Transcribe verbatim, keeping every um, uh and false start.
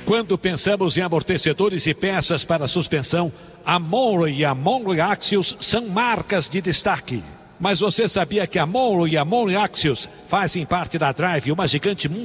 Quando pensamos em amortecedores e peças para suspensão, a Monroe e a Monroe Axios são marcas de destaque. Mas você sabia que a Monroe e a Monroe Axios fazem parte da Drive, uma gigante mundial